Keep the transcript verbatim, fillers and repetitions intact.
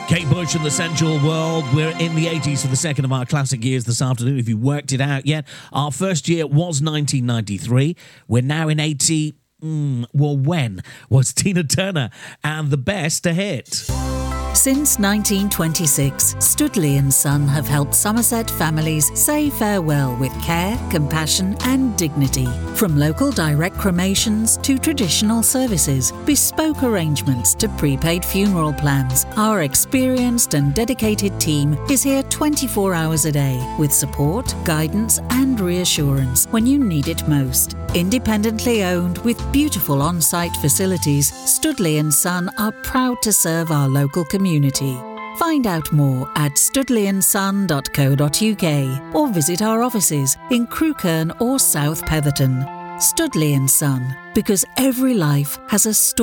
Kate Bush and the Sensual World. We're in the eighties for the second of our classic years this afternoon, if you worked it out yet. Our first year was nineteen ninety-three. We're now in eighty... Mm, well, when was Tina Turner and the best to hit? Since nineteen twenty-six, Studley and Son have helped Somerset families say farewell with care, compassion and dignity. From local direct cremations to traditional services, bespoke arrangements to prepaid funeral plans, our experienced and dedicated team is here twenty-four hours a day with support, guidance and reassurance when you need it most. Independently owned with beautiful on-site facilities, Studley and Son are proud to serve our local community. Find out more at studley and son dot co dot uk or visit our offices in Crewkerne or South Petherton. Studley and Son, because every life has a story.